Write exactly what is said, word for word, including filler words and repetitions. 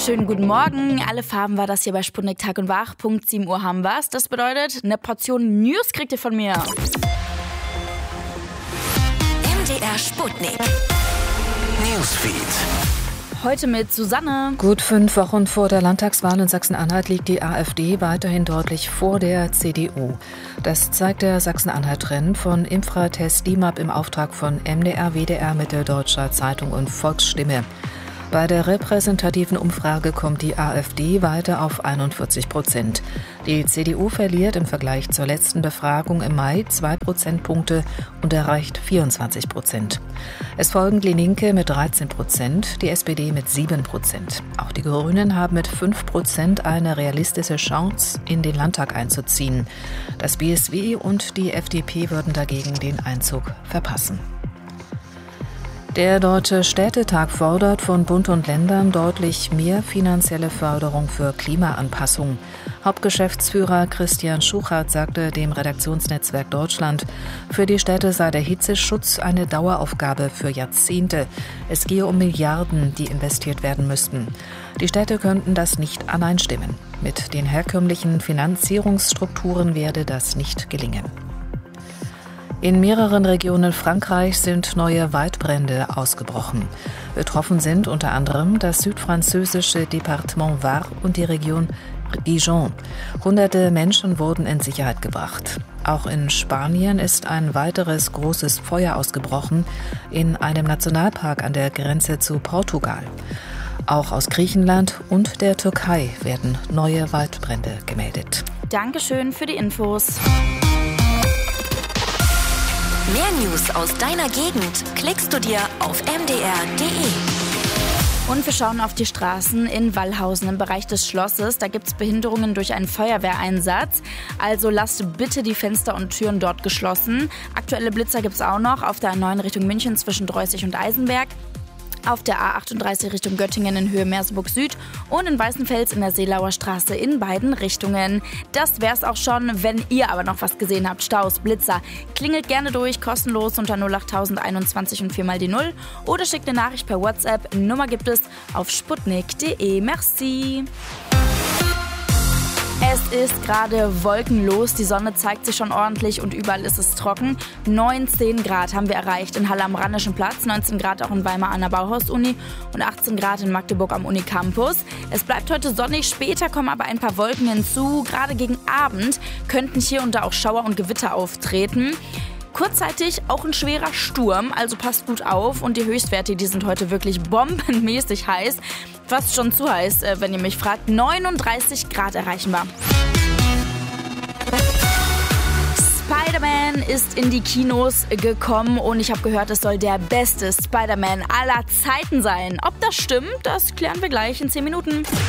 Schönen guten Morgen. Alle Farben war das hier bei Sputnik Tag und Wach. Punkt sieben Uhr haben wir's. Das bedeutet, eine Portion News kriegt ihr von mir. M D R Sputnik Newsfeed. Heute mit Susanne. Gut fünf Wochen vor der Landtagswahl in Sachsen-Anhalt liegt die AfD weiterhin deutlich vor der C D U. Das zeigt der Sachsen-Anhalt-Trend von Infratest D I M A P im Auftrag von M D R, W D R, Mitteldeutscher Zeitung und Volksstimme. Bei der repräsentativen Umfrage kommt die AfD weiter auf einundvierzig Prozent. Die C D U verliert im Vergleich zur letzten Befragung im Mai zwei Prozentpunkte und erreicht vierundzwanzig Prozent. Es folgen die Linke mit dreizehn Prozent, die S P D mit sieben Prozent. Auch die Grünen haben mit fünf Prozent eine realistische Chance, in den Landtag einzuziehen. Das B S W und die F D P würden dagegen den Einzug verpassen. Der Deutsche Städtetag fordert von Bund und Ländern deutlich mehr finanzielle Förderung für Klimaanpassung. Hauptgeschäftsführer Christian Schuchart sagte dem Redaktionsnetzwerk Deutschland, für die Städte sei der Hitzeschutz eine Daueraufgabe für Jahrzehnte. Es gehe um Milliarden, die investiert werden müssten. Die Städte könnten das nicht allein stemmen. Mit den herkömmlichen Finanzierungsstrukturen werde das nicht gelingen. In mehreren Regionen Frankreichs sind neue Waldbrände ausgebrochen. Betroffen sind unter anderem das südfranzösische Departement Var und die Region Dijon. Hunderte Menschen wurden in Sicherheit gebracht. Auch in Spanien ist ein weiteres großes Feuer ausgebrochen in einem Nationalpark an der Grenze zu Portugal. Auch aus Griechenland und der Türkei werden neue Waldbrände gemeldet. Dankeschön für die Infos. Mehr News aus deiner Gegend klickst du dir auf m d r punkt d e. Und wir schauen auf die Straßen in Wallhausen im Bereich des Schlosses. Da gibt es Behinderungen durch einen Feuerwehreinsatz. Also lasst bitte die Fenster und Türen dort geschlossen. Aktuelle Blitzer gibt es auch noch auf der A neun Richtung München zwischen Dreußig und Eisenberg. Auf der A achtunddreißig Richtung Göttingen in Höhe Merseburg Süd und in Weißenfels in der Seelauer Straße in beiden Richtungen. Das wär's auch schon. Wenn ihr aber noch was gesehen habt, Staus, Blitzer, klingelt gerne durch, kostenlos unter null acht einundzwanzig und vier mal die null oder schickt eine Nachricht per WhatsApp. Nummer gibt es auf sputnik punkt d e. Merci. Es ist gerade wolkenlos, die Sonne zeigt sich schon ordentlich und überall ist es trocken. neunzehn Grad haben wir erreicht in Halle am Rheinischen Platz, neunzehn Grad auch in Weimar an der Bauhaus-Uni und achtzehn Grad in Magdeburg am Unicampus. Es bleibt heute sonnig, später kommen aber ein paar Wolken hinzu. Gerade gegen Abend könnten hier und da auch Schauer und Gewitter auftreten. Kurzzeitig auch ein schwerer Sturm, also passt gut auf. Und die Höchstwerte, die sind heute wirklich bombenmäßig heiß. Fast schon zu heiß, wenn ihr mich fragt. neununddreißig Grad erreichen wir. Spider-Man ist in die Kinos gekommen und ich habe gehört, es soll der beste Spider-Man aller Zeiten sein. Ob das stimmt, das klären wir gleich in zehn Minuten.